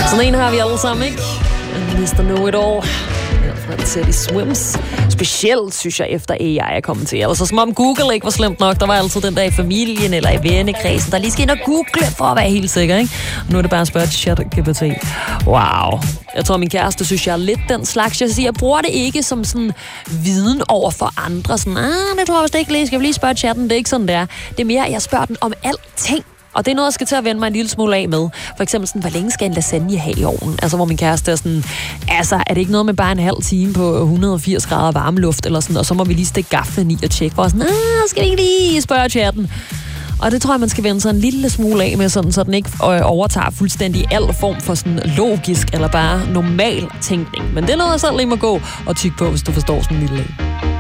Sådan en har vi alle sammen, ikke? Mr. Know-it-all. Fra Teddy Swims. Specielt, synes jeg, efter AI er kommet til. Altså, som om Google ikke var slemt nok. Der var altid den der i familien eller i vennekredsen, der lige skal ind og google for at være helt sikker, ikke? Og nu er det bare at spørge til ChatGPT. Wow. Jeg tror, min kæreste synes, jeg er lidt den slags. Jeg siger, jeg bruger det ikke som sådan viden over for andre. Sådan, det tror jeg vist ikke lige. Skal vi lige spørge chatten? Det er ikke sådan, det er. Det er mere, jeg spørger den om alting. Og det er noget, jeg skal til at vende mig en lille smule af med. For eksempel sådan, hvor længe skal en lasagne have i ovnen? Altså, hvor min kæreste er sådan, altså, er det ikke noget med bare en halv time på 180 grader varmeluft, eller sådan, og så må vi lige stikke gaflen i og tjekke, hvor sådan, skal vi ikke lige spørge chatten? Og det tror jeg, man skal vende sig en lille smule af med, sådan, så den ikke overtager fuldstændig al form for sådan logisk, eller bare normal tænkning. Men det er noget, jeg selv lige må gå og tykke på, hvis du forstår sådan en lille af.